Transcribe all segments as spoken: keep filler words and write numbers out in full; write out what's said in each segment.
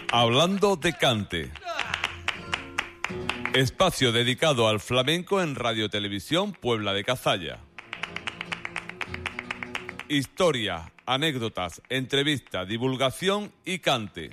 Hablando de cante. Espacio dedicado al flamenco en Radio Televisión Puebla de Cazalla. Historia, anécdotas, entrevista, divulgación y cante.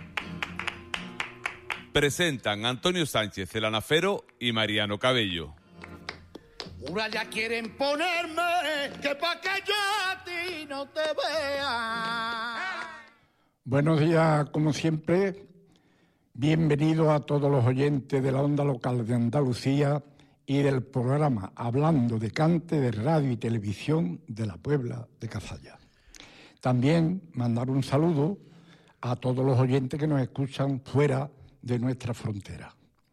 Presentan Antonio Sánchez el Anafero y Mariano Cabello. Ahora ya quieren ponerme que pa' que yo a ti no te vea. Buenos días, como siempre. Bienvenidos a todos los oyentes de la onda local de Andalucía y del programa Hablando de Cante de Radio y Televisión de la Puebla de Cazalla. También mandar un saludo a todos los oyentes que nos escuchan fuera de nuestra frontera.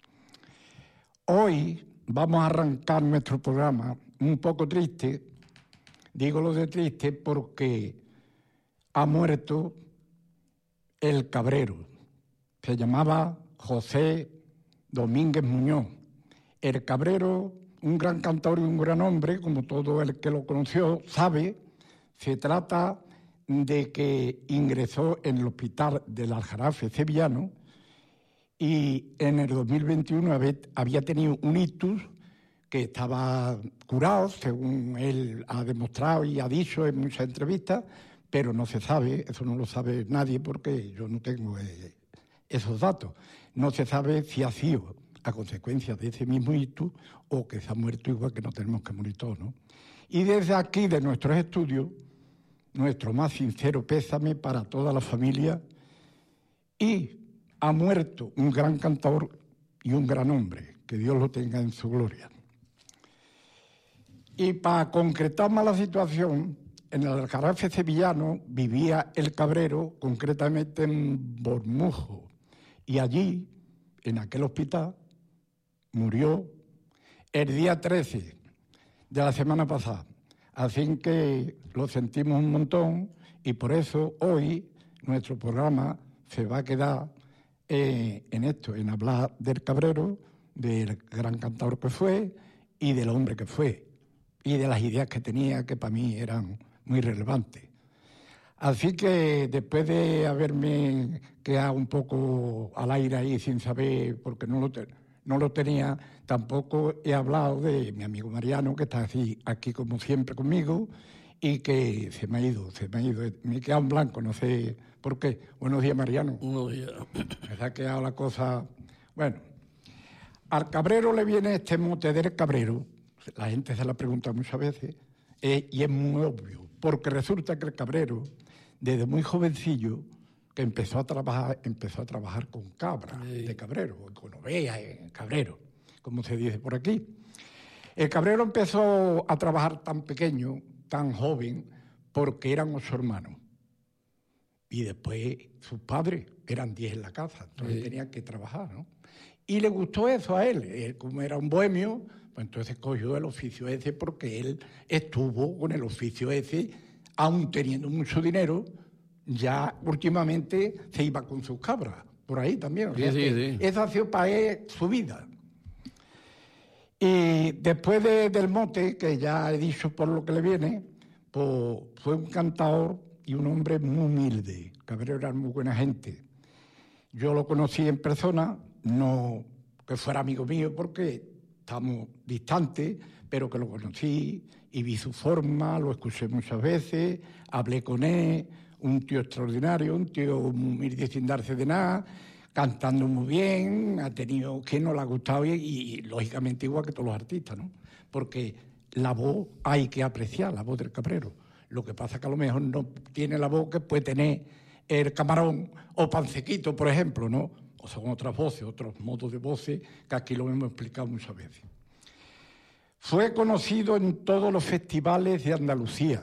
Hoy vamos a arrancar nuestro programa un poco triste. Digo lo de triste porque ha muerto el cabrero. Se llamaba José Domínguez Muñoz. El cabrero, un gran cantor y un gran hombre, como todo el que lo conoció sabe. Se trata de que ingresó en el hospital del Aljarafe sevillano y en el dos mil veintiuno había tenido un ictus que estaba curado, según él ha demostrado y ha dicho en muchas entrevistas, pero no se sabe, eso no lo sabe nadie porque yo no tengo eh, esos datos. No se sabe si ha sido a consecuencia de ese mismo ictus o que se ha muerto igual que no tenemos que morir todos, ¿no? Y desde aquí, de nuestros estudios, nuestro más sincero pésame para toda la familia. Y ha muerto un gran cantador y un gran hombre, que Dios lo tenga en su gloria. Y para concretar más la situación, en el Aljarafe sevillano vivía el cabrero, concretamente en Bormujo, y allí, en aquel hospital, murió el día trece de la semana pasada. Así que lo sentimos un montón y por eso hoy nuestro programa se va a quedar eh, en esto, en hablar del cabrero, del gran cantador que fue y del hombre que fue y de las ideas que tenía que para mí eran muy relevantes. Así que después de haberme quedado un poco al aire ahí sin saber, porque no lo, te, no lo tenía, tampoco he hablado de mi amigo Mariano, que está así, aquí como siempre conmigo, y que se me ha ido, se me ha ido, me he quedado en blanco, no sé por qué. Buenos días, Mariano. Buenos días. Me ha quedado la cosa... Bueno, al cabrero le viene este mote del cabrero, la gente se la pregunta muchas veces, eh, y es muy obvio, porque resulta que el cabrero, desde muy jovencillo, que empezó a trabajar, empezó a trabajar con cabra, sí, de cabrero, con ovejas, en cabrero, como se dice por aquí. El cabrero empezó a trabajar tan pequeño, tan joven, porque eran ocho hermanos. Y después sus padres eran diez en la casa, entonces sí, tenía que trabajar, ¿no? Y le gustó eso a él. Él, como era un bohemio, pues entonces cogió el oficio ese porque él estuvo con el oficio ese, aun teniendo mucho dinero, ya últimamente se iba con sus cabras, por ahí también. Sí, sí, sí. Esa ha sido para él su vida. Y después de, del mote, que ya he dicho por lo que le viene, pues fue un cantador y un hombre muy humilde. Cabrero era muy buena gente. Yo lo conocí en persona, no que fuera amigo mío porque estamos distantes, pero que lo conocí y vi su forma, lo escuché muchas veces, hablé con él, un tío extraordinario, un tío muy humilde sin darse de nada, cantando muy bien, ha tenido que no le ha gustado y, y lógicamente igual que todos los artistas, ¿no? Porque la voz hay que apreciar, la voz del cabrero. Lo que pasa es que a lo mejor no tiene la voz que puede tener el Camarón o Pansequito, por ejemplo, ¿no? O son otras voces, otros modos de voces que aquí lo hemos explicado muchas veces. Fue conocido en todos los festivales de Andalucía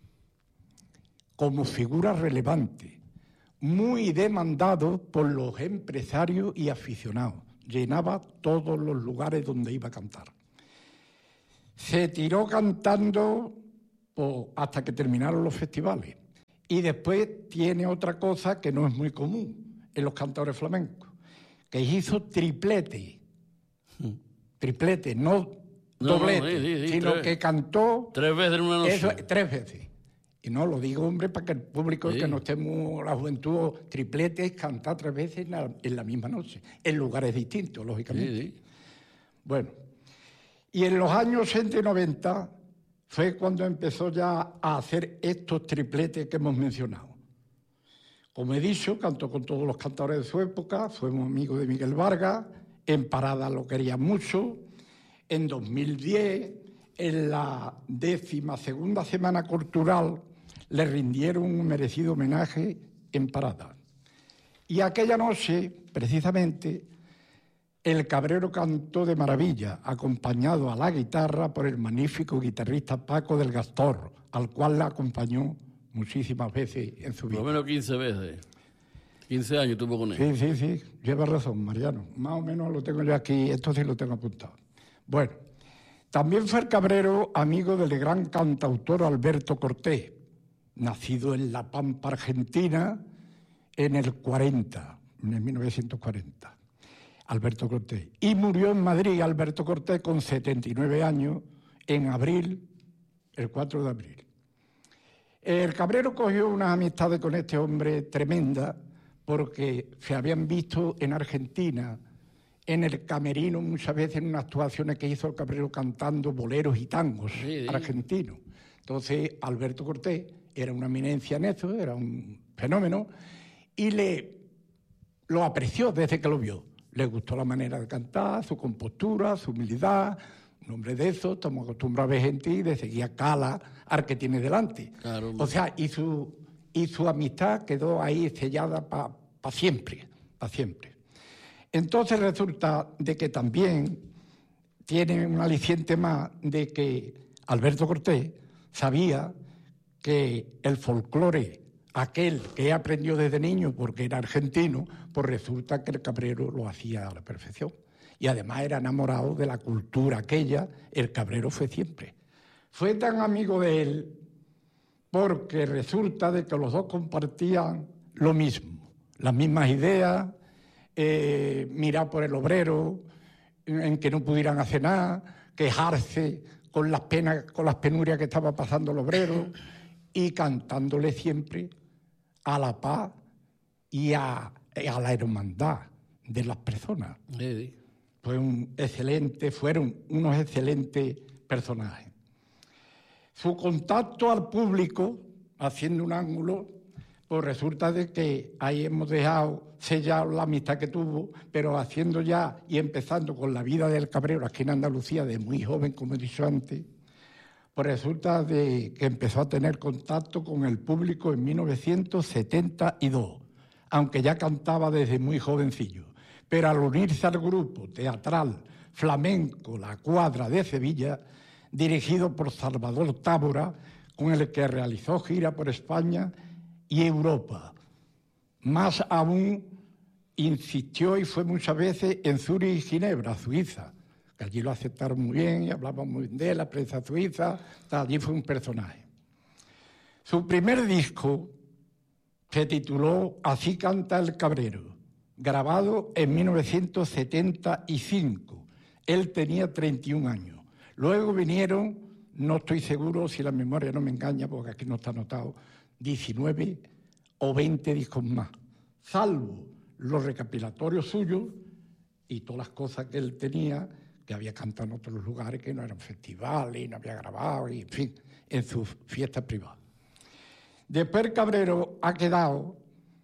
como figura relevante, muy demandado por los empresarios y aficionados. Llenaba todos los lugares donde iba a cantar. Se tiró cantando pues, hasta que terminaron los festivales. Y después tiene otra cosa que no es muy común en los cantadores flamencos, que hizo triplete. Hmm. Triplete, no, no doblete, no, sí, sí, sí, sino tres, que cantó... Tres veces en una noche. Eso, tres veces. Y no, lo digo, hombre, para que el público, Sí. que no estemos, la juventud, tripletes, cantar tres veces en la, en la misma noche, en lugares distintos, lógicamente. Sí, sí. Bueno, y en los años ochenta y noventa fue cuando empezó ya a hacer estos tripletes que hemos mencionado. Como he dicho, cantó con todos los cantadores de su época, fue un amigo de Miguel Vargas, en Parada lo quería mucho. En dos mil diez, en la décima segunda Semana Cultural, le rindieron un merecido homenaje en Parada. Y aquella noche, precisamente, el Cabrero cantó de maravilla, acompañado a la guitarra por el magnífico guitarrista Paco del Gastor, al cual le acompañó muchísimas veces en su Por vida. lo menos quince veces. quince años tuvo con él. Sí, sí, sí, lleva razón, Mariano. Más o menos lo tengo yo aquí, esto sí lo tengo apuntado. Bueno, también fue el Cabrero amigo del gran cantautor Alberto Cortés, nacido en La Pampa, Argentina, en el cuarenta, en el mil novecientos cuarenta. Alberto Cortés. Y murió en Madrid Alberto Cortés con setenta y nueve años en abril, el cuatro de abril. El Cabrero cogió unas amistades con este hombre tremenda porque se habían visto en Argentina, en el camerino, muchas veces en unas actuaciones que hizo el Cabrero cantando boleros y tangos Sí, sí. argentinos. Entonces, Alberto Cortés era una eminencia en eso, era un fenómeno, y le lo apreció desde que lo vio. Le gustó la manera de cantar, su compostura, su humildad. Un hombre de eso, estamos acostumbrados a ver gente y de seguir cala al que tiene delante. Claro. O sea, y su, y su amistad quedó ahí sellada para pa siempre, para siempre. Entonces resulta de que también tiene un aliciente más de que Alberto Cortés sabía que el folclore, aquel que aprendió desde niño porque era argentino, pues resulta que el Cabrero lo hacía a la perfección. Y además era enamorado de la cultura aquella, el Cabrero fue siempre. Fue tan amigo de él porque resulta de que los dos compartían lo mismo, las mismas ideas, eh, mirar por el obrero, en que no pudieran hacer nada, quejarse con las penas, con las penurias que estaba pasando el obrero, y cantándole siempre a la paz y a, a la hermandad de las personas. Sí, sí. Fue un excelente, fueron unos excelentes personajes. Su contacto al público, haciendo un ángulo, pues resulta de que ahí hemos dejado sellado la amistad que tuvo, pero haciendo ya y empezando con la vida del Cabrero aquí en Andalucía, de muy joven, como he dicho antes, pues resulta de que empezó a tener contacto con el público en mil novecientos setenta y dos, aunque ya cantaba desde muy jovencillo. Pero al unirse al grupo teatral flamenco La Cuadra de Sevilla, dirigido por Salvador Tábora, con el que realizó gira por España y Europa. Más aún, insistió y fue muchas veces en Zúrich y Ginebra, Suiza, que allí lo aceptaron muy bien y hablaban muy bien de él, la prensa suiza, allí fue un personaje. Su primer disco se tituló Así canta el Cabrero, grabado en mil novecientos setenta y cinco. Él tenía treinta y un años. Luego vinieron, no estoy seguro si la memoria no me engaña, porque aquí no está anotado, diecinueve o veinte discos más, salvo los recopilatorios suyos y todas las cosas que él tenía, que había cantado en otros lugares, que no eran festivales, no había grabado, y en fin, en sus fiestas privadas. Después el Cabrero ha quedado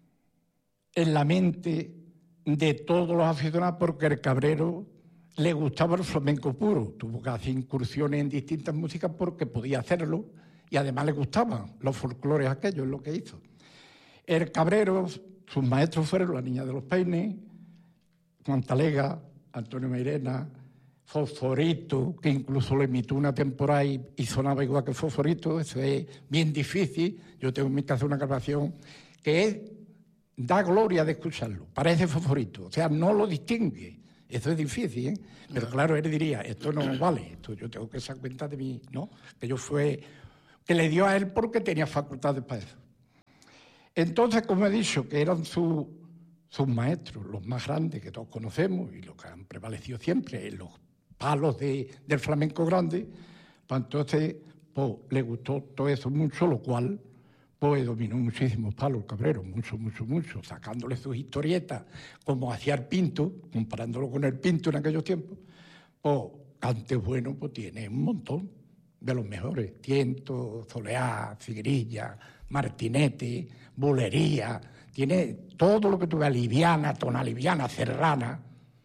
en la mente de todos los aficionados porque el Cabrero le gustaba el flamenco puro. Tuvo que hacer incursiones en distintas músicas porque podía hacerlo y además le gustaban los folclores aquellos, es lo que hizo. El Cabrero, sus maestros fueron La Niña de los Peines, Juan Talega, Antonio Mairena, Fosforito, que incluso lo imitó una temporada y, y sonaba igual que Fosforito. Eso es bien difícil. Yo tengo en mi casa una grabación que es, da gloria de escucharlo, parece Fosforito, o sea, no lo distingue. Eso es difícil, ¿eh? Pero claro, él diría, esto no vale, esto yo tengo que dar cuenta de mí, ¿no? Que yo fue, que le dio a él porque tenía facultades para eso. Entonces, como he dicho, que eran su, sus maestros, los más grandes que todos conocemos y los que han prevalecido siempre en los palos de, del flamenco grande, pues entonces pues le gustó todo eso mucho, lo cual pues dominó muchísimos palos el Cabrero, mucho, mucho, mucho, sacándole sus historietas, como hacía el Pinto, comparándolo con el Pinto en aquellos tiempos. Pues cantes buenos pues tiene un montón de los mejores: Tiento, Soleá, Figuerilla, Martinete, Bulería, tiene todo lo que tú veas, liviana, tonaliviana, serrana.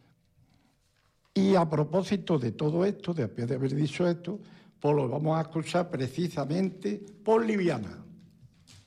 Y a propósito de todo esto, después de haber dicho esto, pues lo vamos a escuchar precisamente por liviana.